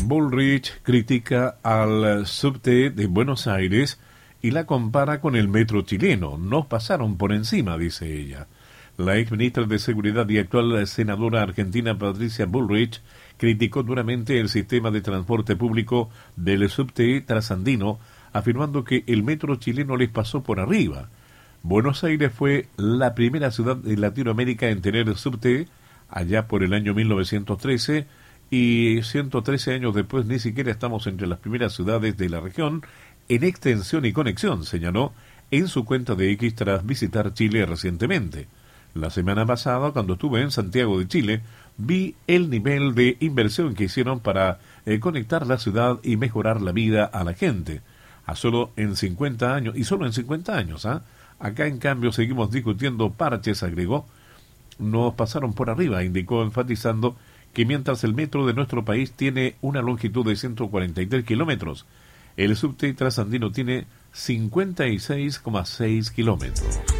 Bullrich critica al subte de Buenos Aires y la compara con el metro chileno. Nos pasaron por encima, dice ella. La ex ministra de Seguridad y actual senadora argentina Patricia Bullrich criticó duramente el sistema de transporte público del subte trasandino, afirmando que el metro chileno les pasó por arriba. Buenos Aires fue la primera ciudad de Latinoamérica en tener subte allá por el año 1913 y 113 años después ni siquiera estamos entre las primeras ciudades de la región en extensión y conexión, señaló en su cuenta de X tras visitar Chile recientemente. La semana pasada, cuando estuve en Santiago de Chile, vi el nivel de inversión que hicieron para conectar la ciudad y mejorar la vida a la gente. Solo en 50 años, y solo en 50 años, acá en cambio seguimos discutiendo parches, agregó. Nos pasaron por arriba, indicó, enfatizando que mientras el metro de nuestro país tiene una longitud de 143 kilómetros, el subte trasandino tiene 56,6 kilómetros.